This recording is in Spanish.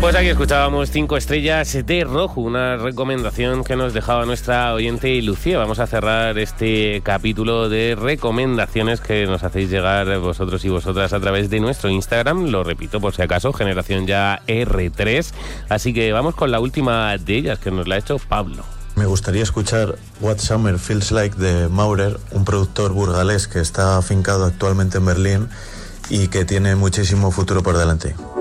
Pues aquí escuchábamos 5 estrellas de Rojo, una recomendación que nos dejaba nuestra oyente Lucía. Vamos a cerrar este capítulo de recomendaciones que nos hacéis llegar vosotros y vosotras a través de nuestro Instagram. Lo repito por si acaso, Generación Ya R3. Así que vamos con la última de ellas, que nos la ha hecho Pablo. Me gustaría escuchar What Summer Feels Like de Maurer, un productor burgalés que está afincado actualmente en Berlín y que tiene muchísimo futuro por delante.